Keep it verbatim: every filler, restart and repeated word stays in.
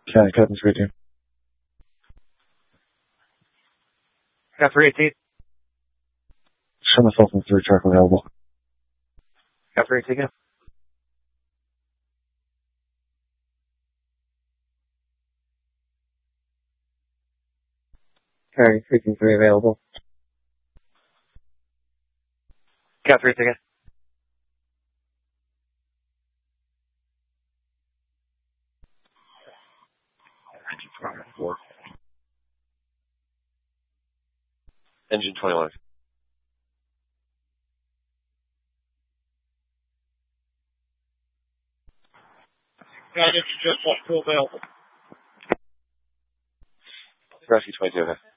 County Captain three eighteen. Got three eighteen. Show myself in three track available. Got three eighteen, yeah. Carry three eighteen three available. Got three eighteen, yeah. Four. Engine twenty-one. Got it, just off two available. Rescue twenty-two, okay.